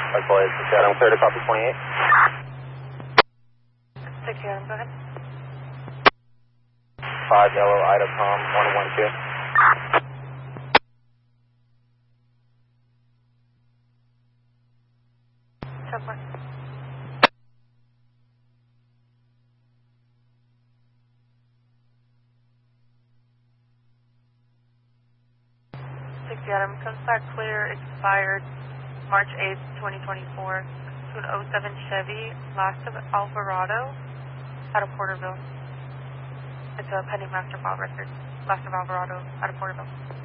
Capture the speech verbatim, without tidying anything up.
Likewise, six Adam, clear to copy twenty-eight. six Adam, go ahead. five Yellow, Ida, com, one one two. ten four. six Adam, comes back clear, expired March eighth, twenty twenty-four, to an oh seven Chevy, last of Alvarado, out of Porterville. It's a pending master file record, last of Alvarado, out of Porterville.